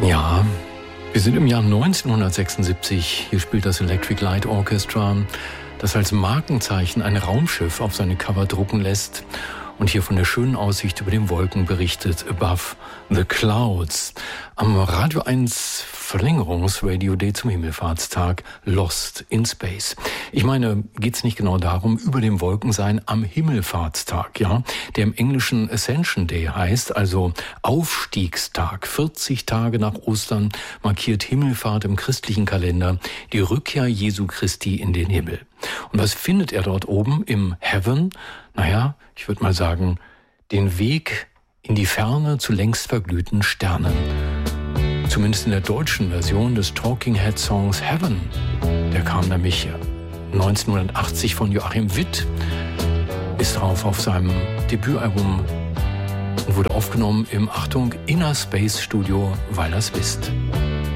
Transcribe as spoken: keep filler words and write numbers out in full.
Ja, wir sind im Jahr neunzehnhundertsechsundsiebzig. Hier spielt das Electric Light Orchestra, das als Markenzeichen ein Raumschiff auf seine Cover drucken lässt und hier von der schönen Aussicht über den Wolken berichtet, Above the Clouds. Am Radio eins Verlängerungsradio Day zum Himmelfahrtstag, Lost in Space. Ich meine, geht's nicht genau darum, über den Wolken sein am Himmelfahrtstag, ja? Der im Englischen Ascension Day heißt, also Aufstiegstag. vierzig Tage nach Ostern markiert Himmelfahrt im christlichen Kalender die Rückkehr Jesu Christi in den Himmel. Und was findet er dort oben im Heaven? Naja, ich würde mal sagen, den Weg in die Ferne zu längst verglühten Sternen. Zumindest in der deutschen Version des Talking Head Songs Heaven. Der kam nämlich neunzehnhundertachtzig von Joachim Witt, ist drauf auf seinem Debütalbum und wurde aufgenommen im, Achtung, Inner Space Studio, weil ihr's wisst.